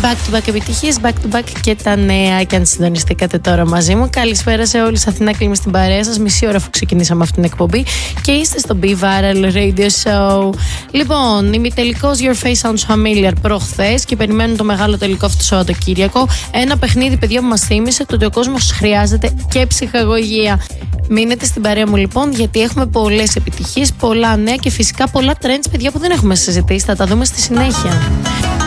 Back to back επιτυχίες, back to back και τα νέα. Και αν συντονιστήκατε τώρα μαζί μου, καλησπέρα σε όλους. Αθηνά Κλίμη στην παρέα σας. Μισή ώρα αφού ξεκινήσαμε αυτή την εκπομπή και είστε στο B-Viral Radio Show. Λοιπόν, ημιτελικός Your Face Sounds Familiar προχθές και περιμένουν το μεγάλο τελικό αυτό το Σαββατοκύριακο. Ένα παιχνίδι, παιδιά, που μας θύμισε το ότι ο κόσμος χρειάζεται και ψυχαγωγία. Μείνετε στην παρέα μου λοιπόν, γιατί έχουμε πολλές επιτυχίες, πολλά νέα και φυσικά πολλά trends, παιδιά, που δεν έχουμε συζητήσει. Θα τα δούμε στη συνέχεια.